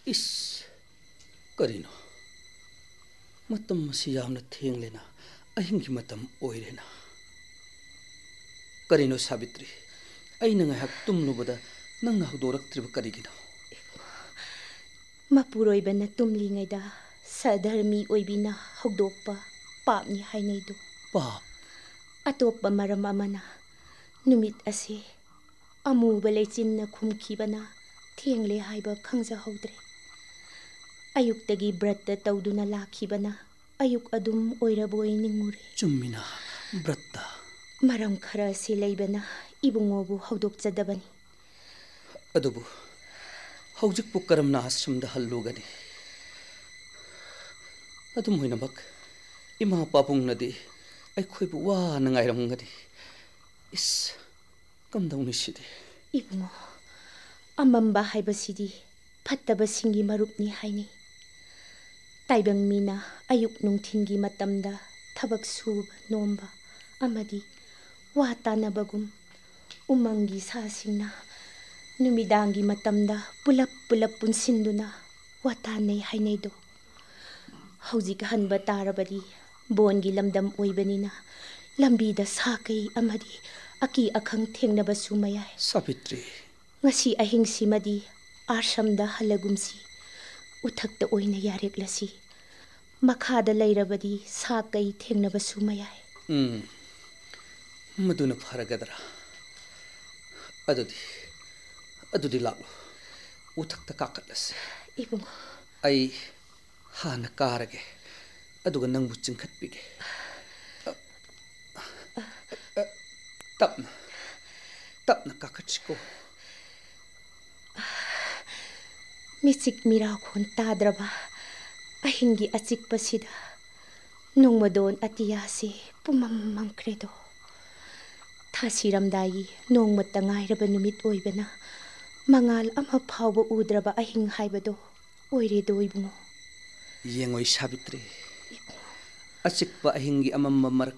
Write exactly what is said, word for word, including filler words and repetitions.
इस करिनो मतम मसी यामना थेंगलेना अहिंगी मतम ओइरेना करिनो Savitri अइना ngahak tumlubada nang hagdoraktriba karigino मपुरोइबना तुमलिङैदा सधर्मी ओइबिना हौदोकपा पापनि हाइनैदो पाप अतोप्पा मरम अमना नुमित असे अमुबा लेचिन्ना खुमखिबना थेंगले हाइबा खंजहौद्रे अयुक्तगी व्रत तौदुना लाखिबना अयुक अदुम ओइरबोइ निंगुरे चुम्मिना व्रत मरम खरा से लेबना इबुंगोबु हौदोकचदबनी अदुबु हौजिक पुकरमना आश्रमदा हल्लुगनी अदुम होइनमक इमा पापुंगनदी अइखोइबु वाना ngairamngani इस कमदौनि सिदि इबुंगो अमम्बा हाइबसिदि फत्तबसिंगी मरुपनि हाइनि ताइबंग मीना अयुक नुंथिनगी मतमदा थबक सुब नोम्बा अमदी वा तानबगुम उमंगी सासिंगना नुमिदांगी मतमदा pull-up pull-up पुनसिंदुना वातानै हाइनैदो हौजिक हनबा तारबदी बोनगी लमदम ओइबनिना लंबीदा साकै अमदी अकी अखंग थेंगनबसु मयाय Savitri ngasi ahingsimadi आश्रमदा हलगुमसी उथक्ता ओइना यारेक्लसी मखादा लैरबदी साकै थेंगनबसु मयाय उम मदुना फरगदरा अदुदी अदुदी लालो उथक्ता काकटलसे इबुंगो आई हाना कारगे अदुगा नंगबु चिंखटपिगे तपना तपना काकटसिको मिचिक मिराखोन ताद्रबा अहिंगी अचिकपसिदा नोंमदोन अतियासे पुमम मंख्रेदो थासिरमदाई नोंमता ngairaba numit oibana mangal ama phawba udraba ahing haibado oiredo ibungo yengoi Savitri अचिकपा अहिंगी अमम्मा